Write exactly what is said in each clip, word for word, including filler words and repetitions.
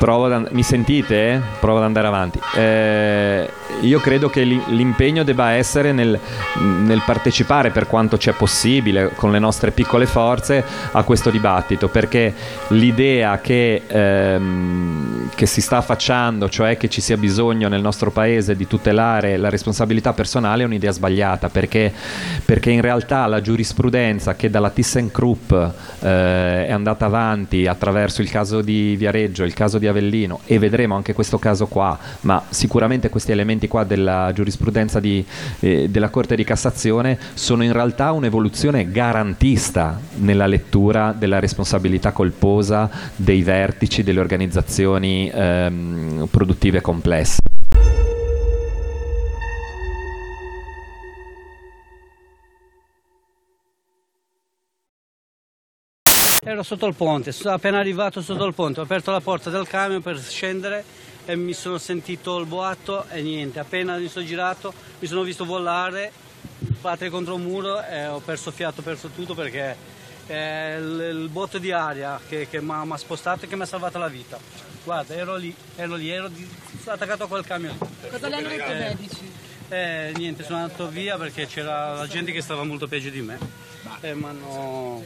Provo ad and- mi sentite? Provo ad andare avanti. Eh, io credo che l'impegno debba essere nel, nel partecipare per quanto c'è possibile con le nostre piccole forze a questo dibattito, perché l'idea che, ehm, che si sta affacciando, cioè che ci sia bisogno nel nostro paese di tutelare la responsabilità personale, è un'idea sbagliata, perché, perché in realtà la giurisprudenza che dalla ThyssenKrupp eh, è andata avanti attraverso il caso di Viareggio, il caso di Avellino, e vedremo anche questo caso qua, ma sicuramente questi elementi qua della giurisprudenza di, eh, della Corte di Cassazione sono in realtà un'evoluzione garantista nella lettura della responsabilità colposa dei vertici delle organizzazioni ehm, produttive complesse. Ero sotto il ponte, sono appena arrivato sotto il ponte, ho aperto la porta del camion per scendere e mi sono sentito il boato e niente, appena mi sono girato mi sono visto volare, battere contro un muro e ho perso fiato, ho perso tutto, perché è il, il botto di aria che, che mi ha spostato e che mi ha salvato la vita. Guarda, ero lì, ero lì, ero di, attaccato a quel camion. Cosa le hanno detto i medici? Eh, niente, sono andato via perché c'era la gente che stava molto peggio di me. E mi hanno...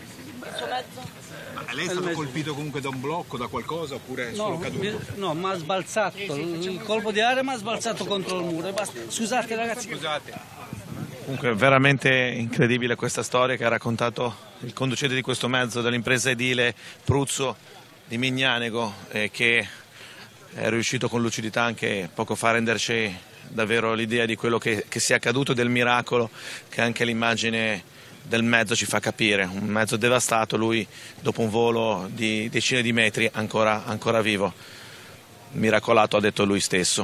Ma lei è stato colpito comunque da un blocco, da qualcosa, oppure è solo No, caduto? mi, no, mi ha sbalzato, il colpo di aria mi ha sbalzato contro il muro. Basta. Scusate ragazzi. Scusate. Comunque è veramente incredibile questa storia che ha raccontato il conducente di questo mezzo dell'impresa edile Pruzzo di Mignanego, eh, che è riuscito con lucidità anche poco fa a renderci davvero l'idea di quello che, che sia accaduto, del miracolo che anche l'immagine del mezzo ci fa capire. Un mezzo devastato, lui dopo un volo di decine di metri ancora, ancora vivo. Miracolato, ha detto lui stesso.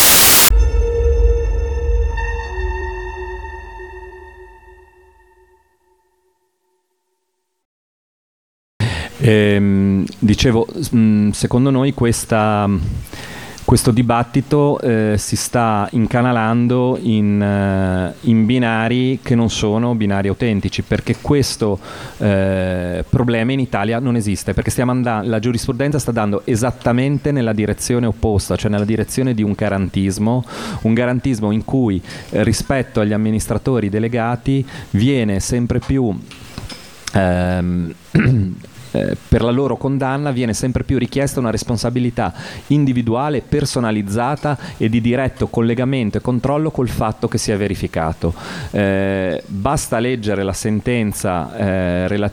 Ehm, dicevo, secondo noi questa, questo dibattito eh, si sta incanalando in, eh, in binari che non sono binari autentici, perché questo eh, problema in Italia non esiste, perché stiamo andando, la giurisprudenza sta andando esattamente nella direzione opposta, cioè nella direzione di un garantismo, un garantismo in cui eh, rispetto agli amministratori delegati viene sempre più ehm, per la loro condanna viene sempre più richiesta una responsabilità individuale, personalizzata e di diretto collegamento e controllo col fatto che si è verificato. Eh, basta leggere la sentenza eh, relativa